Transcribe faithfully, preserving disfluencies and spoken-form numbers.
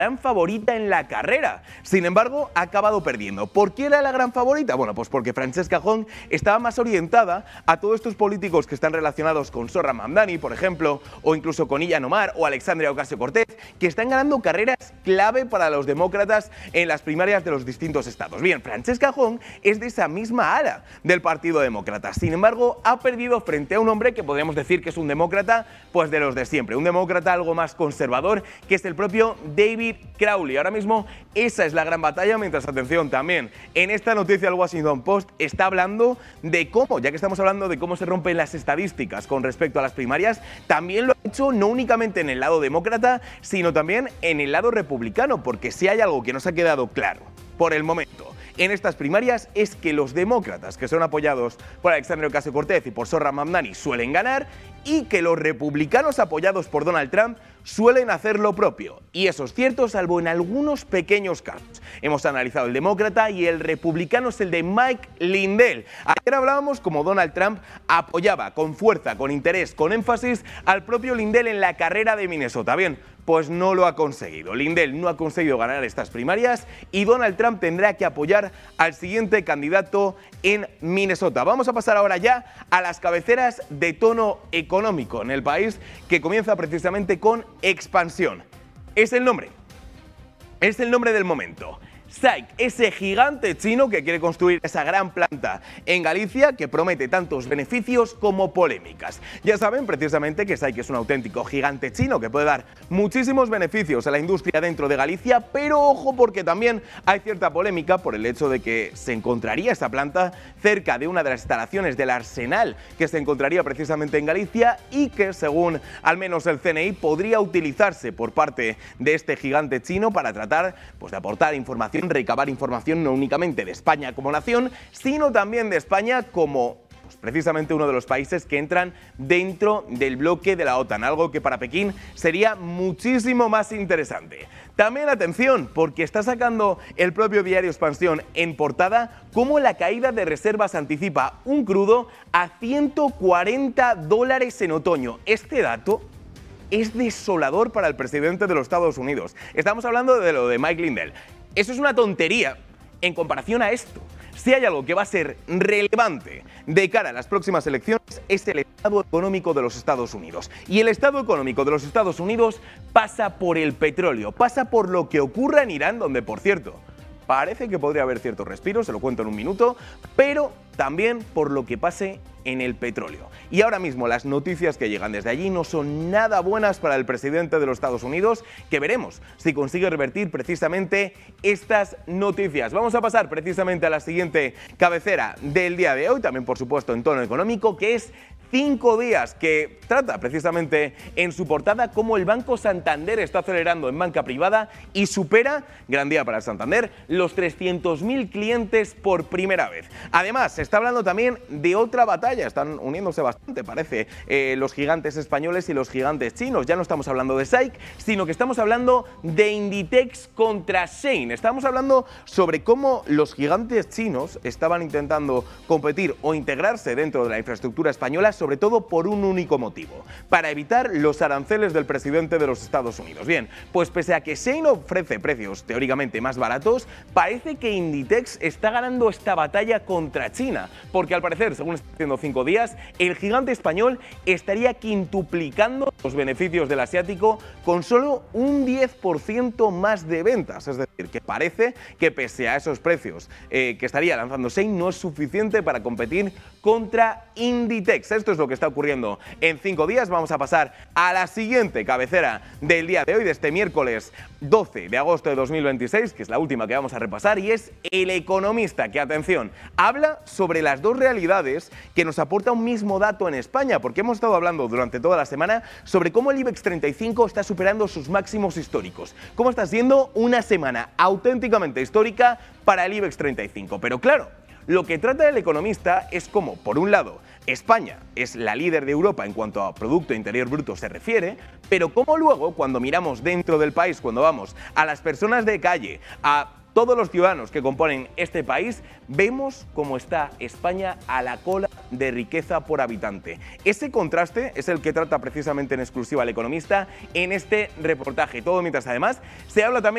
gran favorita en la carrera. Sin embargo, ha acabado perdiendo. ¿Por qué era la gran favorita? Bueno, pues porque Francesca Hong estaba más orientada a todos estos políticos que están relacionados con Zohran Mamdani, por ejemplo, o incluso con Ilhan Omar o Alexandria Ocasio-Cortez, que están ganando carreras clave para los demócratas en las primarias de los distintos estados. Bien, Francesca Hong es de esa misma ala del Partido Demócrata. Sin embargo, ha perdido frente a un hombre que podríamos decir que es un demócrata, pues de los de siempre, un demócrata algo más conservador, que es el propio David Crowley. Ahora mismo esa es la gran batalla, mientras, atención, también en esta noticia el Washington Post está hablando de cómo, ya que estamos hablando de cómo se rompen las estadísticas con respecto a las primarias, también lo ha hecho no únicamente en el lado demócrata, sino también en el lado republicano, porque si hay algo que nos ha quedado claro por el momento en estas primarias es que los demócratas que son apoyados por Alexandria Ocasio-Cortez y por Zohran Mamdani suelen ganar, y que los republicanos apoyados por Donald Trump suelen hacer lo propio. Y eso es cierto, salvo en algunos pequeños casos. Hemos analizado el demócrata y el republicano es el de Mike Lindell. Ayer hablábamos como Donald Trump apoyaba con fuerza, con interés, con énfasis al propio Lindell en la carrera de Minnesota. Bien, pues no lo ha conseguido. Lindell no ha conseguido ganar estas primarias y Donald Trump tendrá que apoyar al siguiente candidato en Minnesota. Vamos a pasar ahora ya a las cabeceras de tono económico en el país, que comienza precisamente con expansión. Es el nombre, es el nombre del momento. S A I C, ese gigante chino que quiere construir esa gran planta en Galicia, que promete tantos beneficios como polémicas. Ya saben precisamente que S A I C es un auténtico gigante chino que puede dar muchísimos beneficios a la industria dentro de Galicia, pero ojo, porque también hay cierta polémica por el hecho de que se encontraría esta planta cerca de una de las instalaciones del arsenal que se encontraría precisamente en Galicia, y que, según al menos el C N I, podría utilizarse por parte de este gigante chino para tratar, pues, de aportar información, recabar información no únicamente de España como nación, sino también de España como, pues, precisamente uno de los países que entran dentro del bloque de la OTAN, algo que para Pekín sería muchísimo más interesante. También atención, porque está sacando el propio diario Expansión en portada cómo la caída de reservas anticipa un crudo a ciento cuarenta dólares en otoño. Este dato es desolador para el presidente de los Estados Unidos. Estamos hablando de lo de Mike Lindell. Eso es una tontería en comparación a esto. Si hay algo que va a ser relevante de cara a las próximas elecciones, es el estado económico de los Estados Unidos. Y el estado económico de los Estados Unidos pasa por el petróleo, pasa por lo que ocurra en Irán, donde, por cierto, parece que podría haber cierto respiro, se lo cuento en un minuto, pero también por lo que pase en el petróleo. Y ahora mismo las noticias que llegan desde allí no son nada buenas para el presidente de los Estados Unidos, que veremos si consigue revertir precisamente estas noticias. Vamos a pasar precisamente a la siguiente cabecera del día de hoy, también por supuesto en tono económico, que es Cinco Días, que trata precisamente en su portada cómo el Banco Santander está acelerando en banca privada y supera, gran día para el Santander, los trescientos mil clientes por primera vez. Además, se está hablando también de otra batalla, están uniéndose bastante, parece, eh, los gigantes españoles y los gigantes chinos. Ya no estamos hablando de S A I C, sino que estamos hablando de Inditex contra Shein. Estamos hablando sobre cómo los gigantes chinos estaban intentando competir o integrarse dentro de la infraestructura española, sobre todo por un único motivo: para evitar los aranceles del presidente de los Estados Unidos. Bien, pues pese a que Shein ofrece precios teóricamente más baratos, parece que Inditex está ganando esta batalla contra China, porque al parecer, según está haciendo Cinco Días, el gigante español estaría quintuplicando los beneficios del asiático con solo un diez por ciento más de ventas. Es decir, que parece que pese a esos precios eh, que estaría lanzando Shein, no es suficiente para competir contra Inditex. Esto es lo que está ocurriendo en Cinco Días. Vamos a pasar a la siguiente cabecera del día de hoy, de este miércoles doce de agosto de dos mil veintiséis, que es la última que vamos a repasar, y es El Economista, que, atención, habla sobre las dos realidades que nos aporta un mismo dato en España, porque hemos estado hablando durante toda la semana sobre cómo el IBEX treinta y cinco está superando sus máximos históricos, cómo está siendo una semana auténticamente histórica para el IBEX treinta y cinco. Pero claro, lo que trata El Economista es cómo, por un lado, España es la líder de Europa en cuanto a Producto Interior Bruto se refiere, pero cómo luego, cuando miramos dentro del país, cuando vamos a las personas de calle, a todos los ciudadanos que componen este país, vemos cómo está España a la cola de riqueza por habitante. Ese contraste es el que trata precisamente en exclusiva El Economista en este reportaje. Todo mientras además se habla también